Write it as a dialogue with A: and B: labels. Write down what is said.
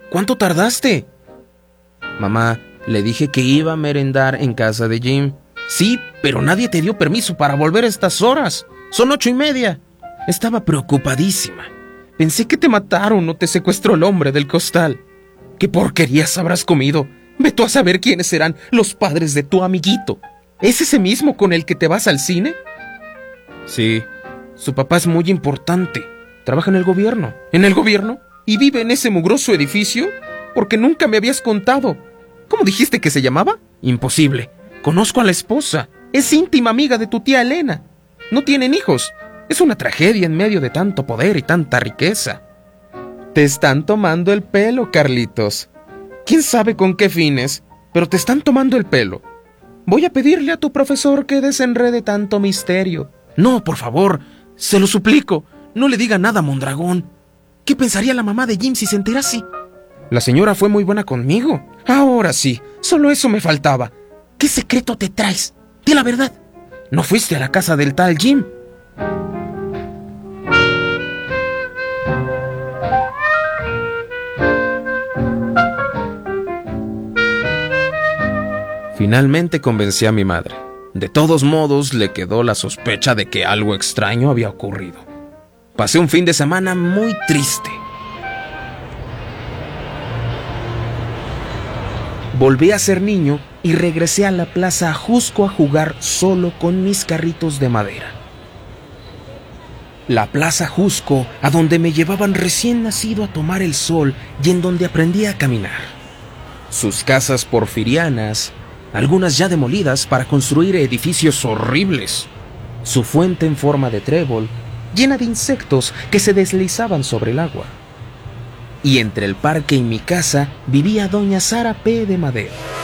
A: ¿Cuánto tardaste? Mamá, le dije que iba a merendar en casa de Jim. Sí, pero nadie te dio permiso para volver a estas horas. Son 8:30. Estaba preocupadísima. Pensé que te mataron o te secuestró el hombre del costal. ¿Qué porquerías habrás comido? Ve tú a saber quiénes serán los padres de tu amiguito. ¿Es ese mismo con el que te vas al cine? Sí, su papá es muy importante. Trabaja en el gobierno. ¿En el gobierno? ¿Y vive en ese mugroso edificio? Porque nunca me habías contado. ¿Cómo dijiste que se llamaba? Imposible. Conozco a la esposa. Es íntima amiga de tu tía Elena. No tienen hijos. Es una tragedia en medio de tanto poder y tanta riqueza. Te están tomando el pelo, Carlitos. ¿Quién sabe con qué fines? Pero te están tomando el pelo. Voy a pedirle a tu profesor que desenrede tanto misterio. No, por favor, se lo suplico. No le diga nada a Mondragón. ¿Qué pensaría la mamá de Jim si se enterase? La señora fue muy buena conmigo. Ahora sí, solo eso me faltaba. ¿Qué secreto te traes? Di la verdad. ¿No fuiste a la casa del tal Jim? Finalmente convencí a mi madre. De todos modos, le quedó la sospecha de que algo extraño había ocurrido. Pasé un fin de semana muy triste. Volví a ser niño y regresé a la Plaza Ajusco a jugar solo con mis carritos de madera. La Plaza Ajusco, a donde me llevaban recién nacido a tomar el sol y en donde aprendí a caminar. Sus casas porfirianas, algunas ya demolidas para construir edificios horribles. Su fuente en forma de trébol, llena de insectos que se deslizaban sobre el agua. Y entre el parque y mi casa vivía doña Sara P. de Madero.